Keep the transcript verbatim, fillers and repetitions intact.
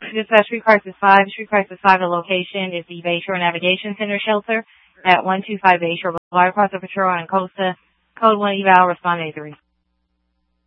Dispatch Street Crisis five. Street Crisis five, the location is the Bayshore Navigation Center shelter at one two five Bayshore Boulevard. Cross the patrol on Costa. Code one eval, respond A three.